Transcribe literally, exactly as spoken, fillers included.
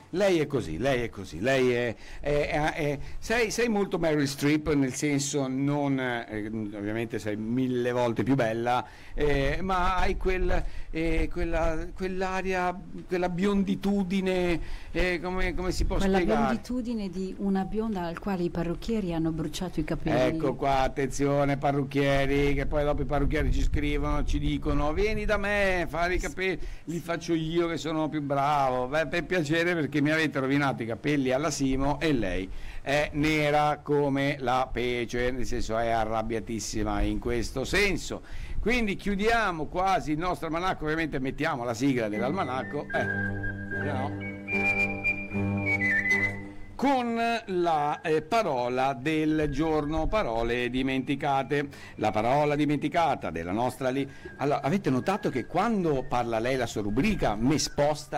lei è così, lei è così, lei è, è, è, è sei, sei molto Meryl Streep, nel senso non, eh, ovviamente sei mille volte più bella, eh, ma hai quel, eh, quella, quell'aria, quella bionditudine, eh, come, come si può quella spiegare? Quella bionditudine di una bionda al quale i parrucchieri hanno bruciato i capelli. Ecco qua, attenzione parrucchieri, che poi dopo i parrucchieri ci scrivono, ci dicono vieni da me, fare i capelli, li faccio io che sono più bravo. Beh, per piacere, perché mi avete rovinato i capelli alla Simo e lei è nera come la pece, nel senso è arrabbiatissima in questo senso. Quindi chiudiamo quasi il nostro almanacco, ovviamente mettiamo la sigla dell'almanacco, eh, no? Con la eh, parola del giorno, parole dimenticate. La parola dimenticata della nostra lì. Allora, avete notato che quando parla lei la sua rubrica, mi sposta